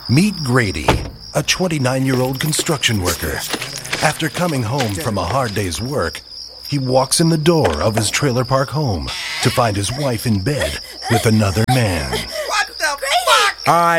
Meet Grady, a 29-year-old construction worker. After coming home from a hard day's work, he walks in the door of his trailer park home to find his wife in bed with another man. What the fuck? All right.